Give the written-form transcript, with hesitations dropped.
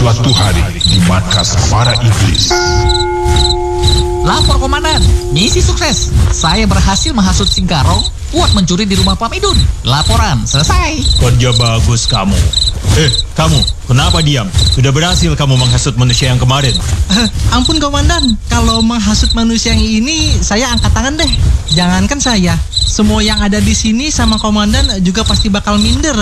Suatu hari di markas para iblis. Lapor komandan, misi sukses. Saya berhasil menghasut Singkarong buat mencuri di rumah Pak Midun. Laporan selesai. Kerja bagus kamu. Kamu, kenapa diam? Sudah berhasil kamu menghasut manusia yang kemarin. Ampun komandan, kalau menghasut manusia yang ini saya angkat tangan deh. Jangankan saya, semua yang ada di sini sama komandan juga pasti bakal minder